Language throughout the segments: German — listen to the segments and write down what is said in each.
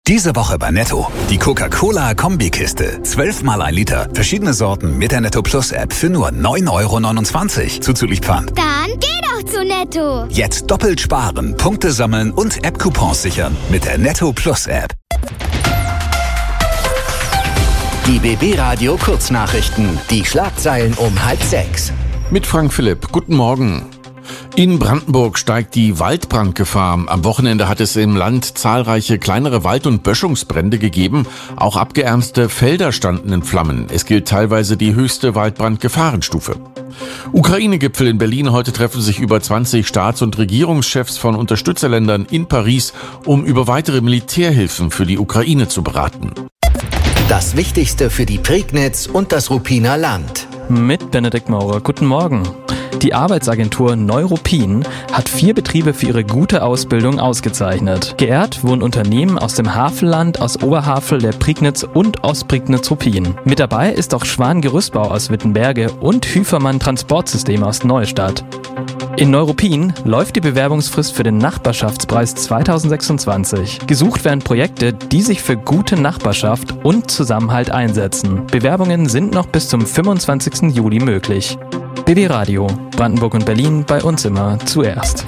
Diese Woche bei Netto. Die Coca-Cola Kombikiste. 12 mal 1 Liter. Verschiedene Sorten mit der Netto Plus App für nur 9,29 € zuzüglich Pfand. Dann geh doch zu Netto. Jetzt doppelt sparen, Punkte sammeln und App-Coupons sichern mit der Netto Plus App. Die BB Radio Kurznachrichten. Die Schlagzeilen um 5:30. Mit Frank Philipp. Guten Morgen. In Brandenburg steigt die Waldbrandgefahr. Am Wochenende hat es im Land zahlreiche kleinere Wald- und Böschungsbrände gegeben. Auch abgeernstete Felder standen in Flammen. Es gilt teilweise die höchste Waldbrandgefahrenstufe. Ukraine-Gipfel in Berlin. Heute treffen sich über 20 Staats- und Regierungschefs von Unterstützerländern in Paris, um über weitere Militärhilfen für die Ukraine zu beraten. Das Wichtigste für die Prignitz und das Ruppiner Land. Mit Benedikt Maurer. Guten Morgen. Die Arbeitsagentur Neuruppin hat 4 Betriebe für ihre gute Ausbildung ausgezeichnet. Geehrt wurden Unternehmen aus dem Havelland, aus Oberhavel, der Prignitz und Ostprignitz-Ruppin. Mit dabei ist auch Schwan Gerüstbau aus Wittenberge und Hüfermann Transportsysteme aus Neustadt. In Neuruppin läuft die Bewerbungsfrist für den Nachbarschaftspreis 2026. Gesucht werden Projekte, die sich für gute Nachbarschaft und Zusammenhalt einsetzen. Bewerbungen sind noch bis zum 25. Juli möglich. BB Radio, Brandenburg und Berlin, bei uns immer zuerst.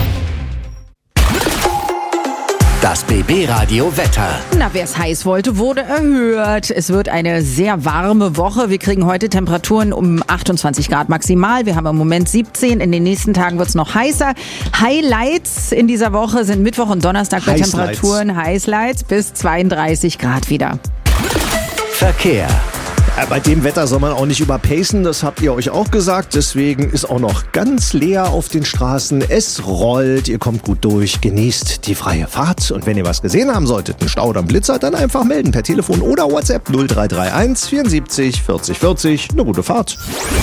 Das BB Radio Wetter. Na, wer es heiß wollte, wurde erhöht. Es wird eine sehr warme Woche. Wir kriegen heute Temperaturen um 28 Grad maximal. Wir haben im Moment 17. In den nächsten Tagen wird es noch heißer. Highlights in dieser Woche sind Mittwoch und Donnerstag bei Temperaturen Highlights bis 32 Grad wieder. Verkehr. Bei dem Wetter soll man auch nicht überpacen, das habt ihr euch auch gesagt. Deswegen ist auch noch ganz leer auf den Straßen. Es rollt, ihr kommt gut durch, genießt die freie Fahrt. Und wenn ihr was gesehen haben solltet, einen Stau oder einen Blitzer, dann einfach melden per Telefon oder WhatsApp 0331 74 40 40. Eine gute Fahrt.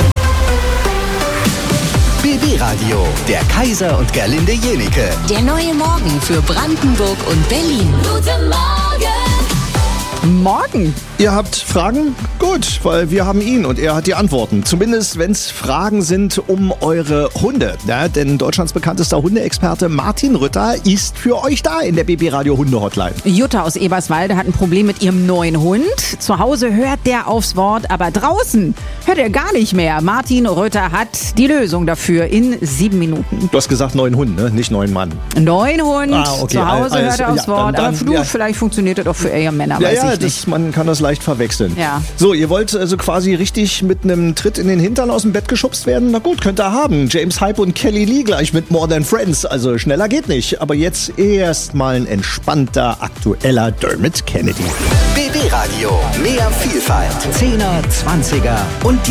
BB Radio, der Kaiser und Gerlinde Jenike. Der neue Morgen für Brandenburg und Berlin. Guten Morgen! Morgen. Ihr habt Fragen? Gut, weil wir haben ihn und er hat die Antworten. Zumindest, wenn es Fragen sind um eure Hunde. Ja, denn Deutschlands bekanntester Hundeexperte Martin Rütter ist für euch da in der BB Radio Hunde-Hotline. Jutta aus Eberswalde hat ein Problem mit ihrem neuen Hund. Zu Hause hört der aufs Wort, aber draußen hört er gar nicht mehr. Martin Rütter hat die Lösung dafür in 7 Minuten. Du hast gesagt neuen Hund, ne? Nicht neuen Mann. Neuen Hund, okay. zu Hause hört er aufs Wort. Dann, aber vielleicht funktioniert das auch für eher Männer, weiß ich nicht. Man kann das leicht verwechseln. Ja. So, ihr wollt also quasi richtig mit einem Tritt in den Hintern aus dem Bett geschubst werden? Na gut, könnt ihr haben. James Hype und Kelly Lee gleich mit More Than Friends. Also schneller geht nicht. Aber jetzt erstmal ein entspannter, aktueller Dermot Kennedy. BB Radio, mehr Vielfalt. 10er, 20er und die